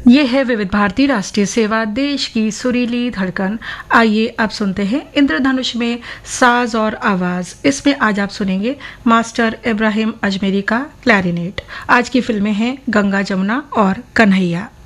ये है विविध भारती राष्ट्रीय सेवा, देश की सुरीली धड़कन। आइए अब सुनते हैं इंद्रधनुष में साज और आवाज। इसमें आज आप सुनेंगे मास्टर इब्राहिम अजमेरी का क्लैरिनेट। आज की फिल्में हैं गंगा जमुना और कन्हैया।